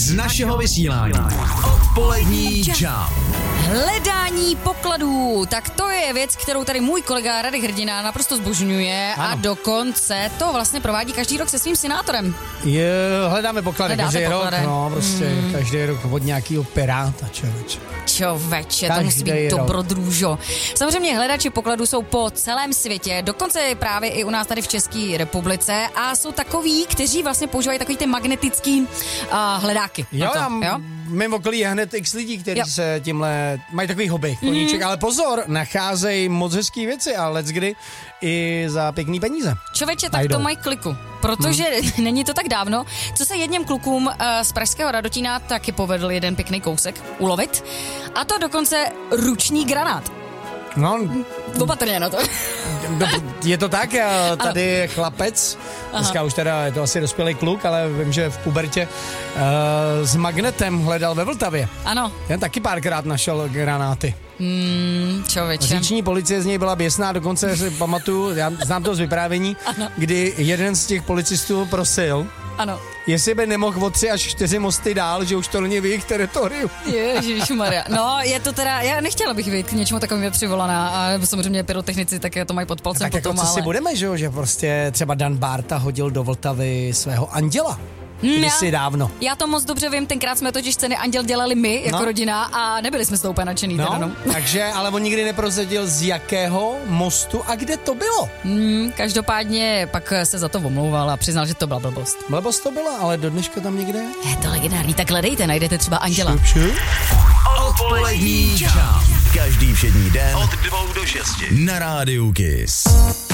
z našeho vysílání. Odpolední čau. Hledání pokladů, tak to je věc, kterou tady můj kolega Radek Hrdina naprosto zbožňuje a dokonce to vlastně provádí každý rok se svým synátorem. Hledáme poklady každý rok, prostě každý rok od nějakýho piráta, Čověče, to musí být dobrodružo. Samozřejmě hledači pokladů jsou po celém světě, dokonce právě i u nás tady v České republice a jsou takoví, kteří vlastně používají takový ty magnetický hledáky. Jo, mým okolí je hned x lidí, kteří se tímhle mají takový hobby, koníček, ale pozor, nacházejí moc hezký věci a leckdy i za pěkný peníze. Čověče, tak to mají kliku, protože není to tak dávno, co se jedním klukům z pražského Radotína taky povedl jeden pěkný kousek ulovit a to dokonce ruční granát. No, opatrně na to. Je to tak, tady je chlapec, dneska už teda je to asi dospělý kluk, ale vím, že v pubertě s magnetem hledal ve Vltavě. Ano. Ten taky párkrát našel granáty. Čověče. Říční policie z něj byla běsná, dokonce si pamatuju, já znám to z vyprávění, kdy jeden z těch policistů prosil, jestli by nemohl o 3 až 4 mosty dál, že už to není v jejich teritoriu. Ježišmarja. No, je to teda, já nechtěla bych být k něčemu takovým přivolaná a samozřejmě pyrotechnici také to mají pod palcem tak potom, jako co si budeme, že prostě třeba Dan Bárta hodil do Vltavy svého anděla. Kdysi dávno. Já to moc dobře vím, tenkrát jsme totiž scény Anděl dělali my jako rodina a nebyli jsme s tou úplně nadšený. Takže, ale on nikdy neprozradil z jakého mostu a kde to bylo. Každopádně pak se za to omlouval a přiznal, že to byla blbost. Blbost to byla, ale do dneška tam někde je to legendární, tak hledejte, najdete třeba Anděla. Odpolední čau. Každý všední den od 2 do 6 na Rádiu Kiss.